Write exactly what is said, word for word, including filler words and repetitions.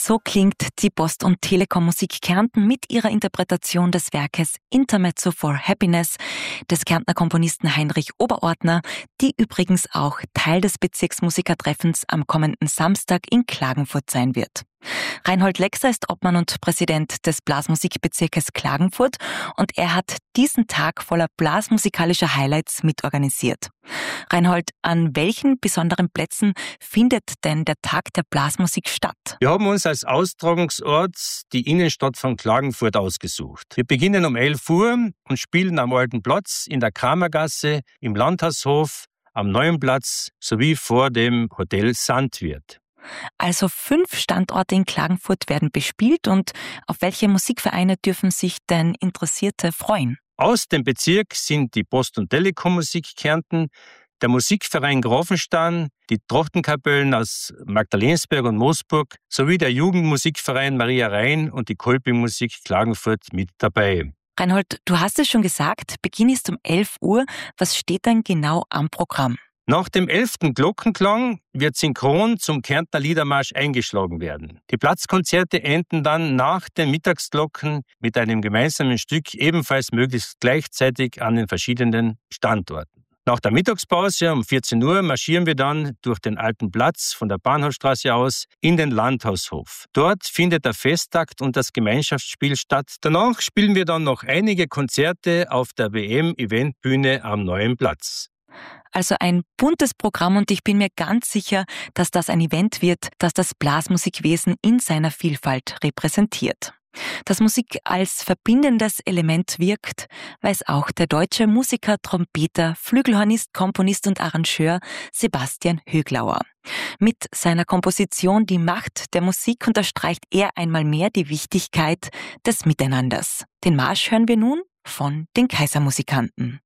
So klingt die Post- und Telekom-Musik Kärnten mit ihrer Interpretation des Werkes Intermezzo for Happiness des Kärntner Komponisten Heinrich Oberordner, die übrigens auch Teil des Bezirksmusikertreffens am kommenden Samstag in Klagenfurt sein wird. Reinhold Lexer ist Obmann und Präsident des Blasmusikbezirkes Klagenfurt und er hat diesen Tag voller blasmusikalischer Highlights mitorganisiert. Reinhold, an welchen besonderen Plätzen findet denn der Tag der Blasmusik statt? Wir haben uns als Austragungsort die Innenstadt von Klagenfurt ausgesucht. Wir beginnen um elf Uhr und spielen am Alten Platz, in der Kramergasse, im Landhaushof, am Neuen Platz sowie vor dem Hotel Sandwirt. Also fünf Standorte in Klagenfurt werden bespielt und auf welche Musikvereine dürfen sich denn Interessierte freuen? Aus dem Bezirk sind die Post- und Telekom-Musik Kärnten, der Musikverein Grafenstein, die Trochtenkapellen aus Magdalensberg und Moosburg sowie der Jugendmusikverein Maria Rhein und die Kolpingmusik Klagenfurt mit dabei. Reinhold, du hast es schon gesagt, Beginn ist um elf Uhr. Was steht denn genau am Programm? Nach dem elften Glockenklang wird synchron zum Kärntner Liedermarsch eingeschlagen werden. Die Platzkonzerte enden dann nach den Mittagsglocken mit einem gemeinsamen Stück, ebenfalls möglichst gleichzeitig an den verschiedenen Standorten. Nach der Mittagspause um vierzehn Uhr marschieren wir dann durch den Alten Platz von der Bahnhofstraße aus in den Landhaushof. Dort findet der Festtakt und das Gemeinschaftsspiel statt. Danach spielen wir dann noch einige Konzerte auf der W M-Eventbühne am Neuen Platz. Also ein buntes Programm und ich bin mir ganz sicher, dass das ein Event wird, das das Blasmusikwesen in seiner Vielfalt repräsentiert. Dass Musik als verbindendes Element wirkt, weiß auch der deutsche Musiker, Trompeter, Flügelhornist, Komponist und Arrangeur Sebastian Höglauer. Mit seiner Komposition Die Macht der Musik unterstreicht er einmal mehr die Wichtigkeit des Miteinanders. Den Marsch hören wir nun von den Kaisermusikanten.